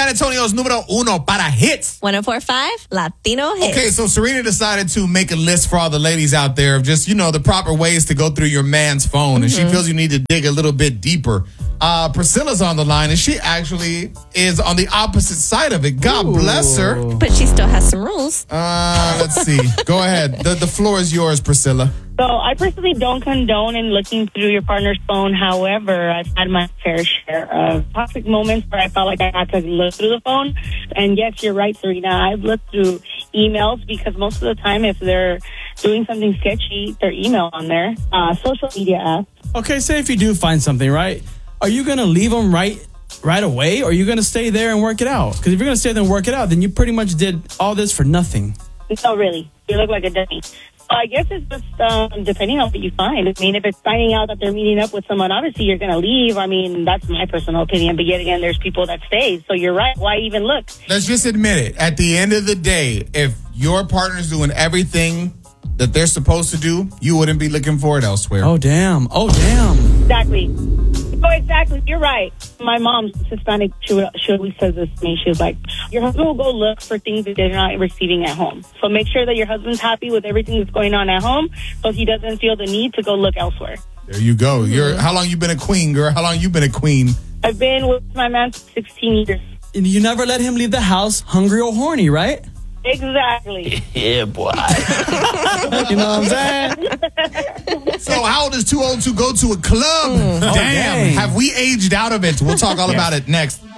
San Antonio's número uno para hits. 104.5 Latino Hits. Okay, so Serena decided to make a list for all the ladies out there of just, the proper ways to go through your man's phone. And she feels you need to dig a little bit deeper. Priscilla's on the line, and she actually is on the opposite side of it. God bless her. But she still has some rules. Let's see. Go ahead. The floor is yours, Priscilla. So I personally don't condone in looking through your partner's phone. However, I've had my fair share of toxic moments where I felt like I had to look through the phone. And yes, you're right, Serena. I've looked through emails because most of the time if they're doing something sketchy, their email on there. Social media apps. Okay, say if you do find something, right? Are you going to leave them right away, or are you going to stay there and work it out? Because if you're going to stay there and work it out, then you pretty much did all this for nothing. No, really. You look like a dummy. I guess it's just depending on what you find. I mean, if it's finding out that they're meeting up with someone, obviously you're going to leave. I mean, that's my personal opinion. But yet again, there's people that stay. So you're right. Why even look? Let's just admit it. At the end of the day, if your partner's doing everything that they're supposed to do, you wouldn't be looking for it elsewhere. Oh, damn. Exactly. Oh, exactly. You're right. My mom's Hispanic. She always says this to me. She was like, your husband will go look for things that they're not receiving at home. So make sure that your husband's happy with everything that's going on at home so he doesn't feel the need to go look elsewhere. There you go. How long you been a queen, girl? How long you been a queen? I've been with my man for 16 years. And you never let him leave the house hungry or horny, right? Exactly. Yeah, boy. You know what I'm saying? So how old is too old to go to a club? Damn. dang. Have we aged out of it? We'll talk all about it next.